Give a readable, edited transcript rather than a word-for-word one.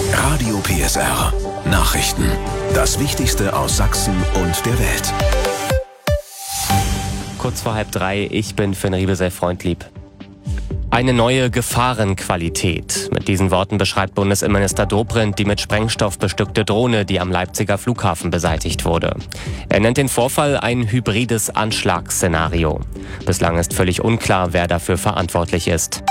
Radio PSR. Nachrichten. Das Wichtigste aus Sachsen und der Welt. Kurz vor 2:30, ich bin Finn Riebesell Freundlieb. Eine neue Gefahrenqualität. Mit diesen Worten beschreibt Bundesinnenminister Dobrindt die mit Sprengstoff bestückte Drohne, die am Leipziger Flughafen beseitigt wurde. Er nennt den Vorfall ein hybrides Anschlagsszenario. Bislang ist völlig unklar, wer dafür verantwortlich ist.